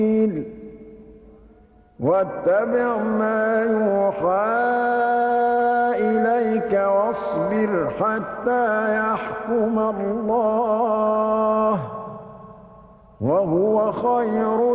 واتبع ما يوحى إليك واصبر حتى يحكم الله وهو خير